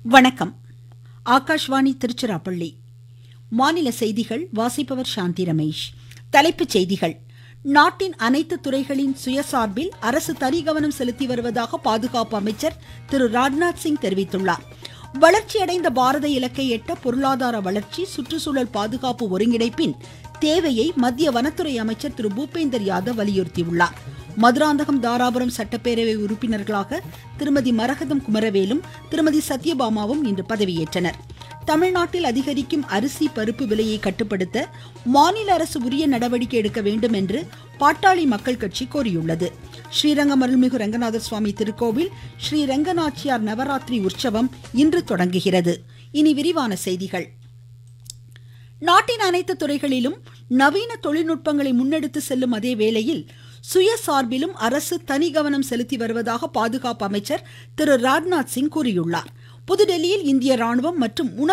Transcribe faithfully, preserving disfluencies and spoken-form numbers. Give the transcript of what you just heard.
வணக்கம். ஆகாஷ்வாணி திருச்சிராப்பள்ளி. மாநில செய்திகள் வாசிப்பவர் சாந்தி ரமேஷ். தலைப்புச் செய்திகள். நாட்டின் அனைத்து துறைகளின் சுயசார்பில் அரசு தனி கவனம் செலுத்தி வருவதாக பாதுகாப்பு அமைச்சர் திரு ராஜ்நாத் சிங் தெரிவித்துள்ளார். வளர்ச்சியடைந்த பாரத இலக்கை எட்ட பொருளாதார வளர்ச்சி, சுற்றுச்சூழல் பாதுகாப்பு ஒருங்கிணைப்பின் தேவையை மத்திய வனத்துறை அமைச்சர் திரு பூபேந்தர் யாதவ் வலியுறுத்தியுள்ளார். மதுராந்தகம் தாராபுரம் சட்டப்பேரவை உறுப்பினர்களாக திருமதி மரகதம் குமரவேலும் திருமதி சத்யபாமாவும் இன்று பதவியேற்றனர். தமிழ்நாட்டில் அதிகரிக்கும் அரிசி பருப்பு விலையை கட்டுப்படுத்த மாநில அரசு உரிய நடவடிக்கை எடுக்க வேண்டும் என்று பாட்டாளி மக்கள் கட்சி கோரியுள்ளது. ஸ்ரீரங்கம் அருள்மிகு ரங்கநாத சுவாமி திருக்கோவில் ஸ்ரீ ரங்கநாச்சியார் நவராத்திரி உற்சவம் இன்று தொடங்குகிறது. இனி விரிவான செய்திகள். நாட்டின் அனைத்து துறைகளிலும் நவீன தொழில்நுட்பங்களை முன்னெடுத்து செல்லும் அதே வேளையில் சுயசார்பிலும் அரசு தனி கவனம் செலுத்தி வருவதாக பாதுகாப்பு அமைச்சர் திரு ராஜ்நாத் சிங் கூறியுள்ளார். புதுடெல்லியில் இந்திய ராணுவம் மற்றும் உணவு